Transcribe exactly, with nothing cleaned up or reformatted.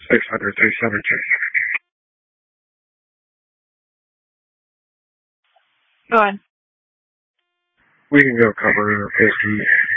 six hundred three seventeen. Go ahead. We can go cover fifty.